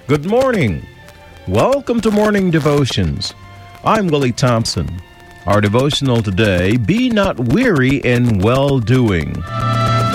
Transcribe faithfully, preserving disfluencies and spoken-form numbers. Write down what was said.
Good morning. Welcome to Morning Devotions. I'm Willie Thompson. Our devotional today, Be Not Weary in Well-Doing.